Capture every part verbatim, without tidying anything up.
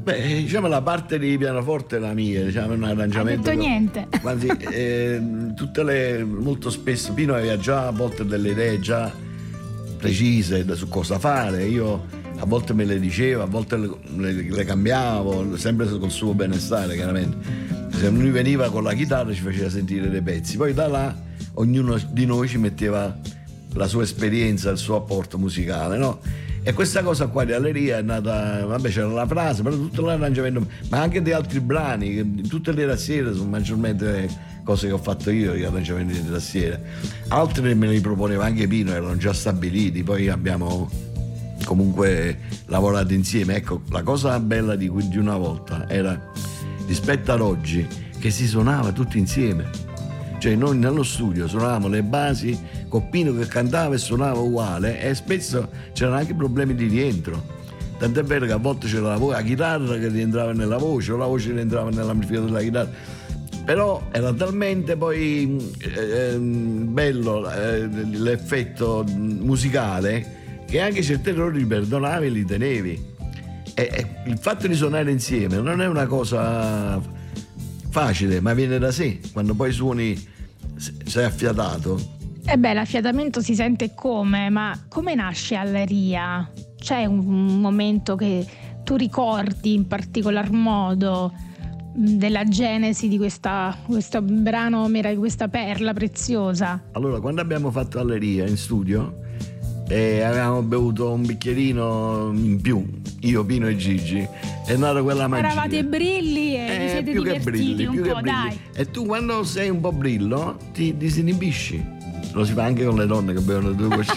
Beh, diciamo la parte di pianoforte è la mia, diciamo un arrangiamento. Non hai detto niente. Quasi, eh, tutte le, molto spesso Pino aveva già a volte delle idee già precise su cosa fare, io a volte me le dicevo, a volte le, le, le cambiavo, sempre col suo benestare chiaramente. Se lui veniva con la chitarra ci faceva sentire dei pezzi, poi da là ognuno di noi ci metteva la sua esperienza, il suo apporto musicale, no? E questa cosa qua di Alleria è nata, vabbè c'era la frase, però tutto l'arrangiamento, ma anche di altri brani, che tutte le tastiere sono maggiormente cose che ho fatto io, gli arrangiamenti di tastiere. Altri me li proponeva anche Pino, erano già stabiliti, poi abbiamo comunque lavorato insieme. Ecco, la cosa bella di, di una volta era, rispetto ad oggi, che si suonava tutti insieme. Cioè noi nello studio suonavamo le basi, Coppino che cantava e suonava uguale, e spesso c'erano anche problemi di rientro. Tant'è vero che a volte c'era la, vo- la chitarra che rientrava nella voce, o la voce rientrava nell'amplificatore della chitarra. Però era talmente poi eh, bello eh, l'effetto musicale che anche certi errori li perdonavi e li tenevi. E, e il fatto di suonare insieme non è una cosa facile, ma viene da sé. Quando poi suoni sei affiatato. E beh, l'affiatamento si sente come, ma come nasce Alleria? C'è un momento che tu ricordi in particolar modo della genesi di questa, questo brano, questa perla preziosa? Allora, quando abbiamo fatto Alleria in studio e avevamo bevuto un bicchierino in più, io, Pino e Gigi, è nata quella magia. Eravate brilli e vi eh, siete più divertiti che brilli, un più po', che brilli. dai. E tu quando sei un po' brillo ti disinibisci. Lo si fa anche con le donne che bevono due gocce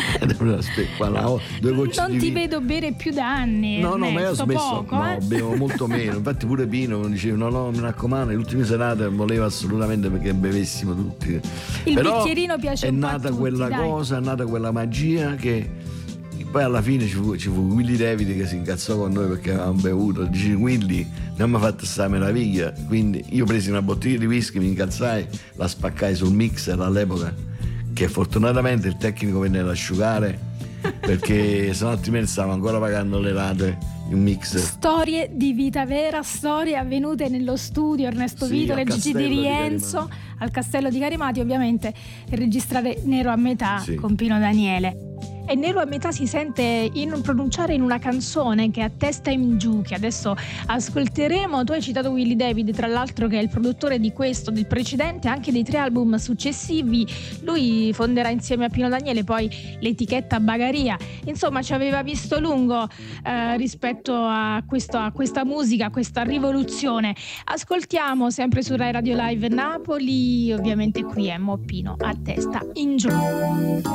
due gocce non di ti vino. Vedo bere più da anni. No, no, ma io ho smesso. Poco, no, eh? bevo molto meno. Infatti pure Pino mi diceva no, no, mi raccomando, le ultime serate voleva assolutamente perché bevessimo tutti. Il Però bicchierino piace è un po' a nata tutti, quella dai. cosa, è nata quella magia che poi alla fine ci fu, ci fu Willy David che si incazzò con noi perché avevamo bevuto. Dice Willy, mi hanno fatto sta meraviglia. Quindi io presi una bottiglia di whisky, mi incazzai, la spaccai sul mixer all'epoca, che fortunatamente il tecnico venne ad asciugare perché sennò altrimenti stavamo ancora pagando le rate di un mixer. Storie di vita vera, storie avvenute nello studio Ernesto Sì, Vitolo e al Gigi Di Castello di Rienzo Carimati. al Castello di Carimati, ovviamente per registrare Nero a metà Sì. con Pino Daniele. E Nero a metà si sente in pronunciare in una canzone che è A testa in giù, che adesso ascolteremo. Tu hai citato Willy David, tra l'altro, che è il produttore di questo, del precedente, anche dei tre album successivi. Lui fonderà insieme a Pino Daniele poi l'etichetta Bagaria. Insomma, ci aveva visto lungo eh, rispetto a, questo, a questa musica, a questa rivoluzione. Ascoltiamo sempre su Rai Radio Live Napoli, ovviamente qui è Mo Pino, A testa in giù.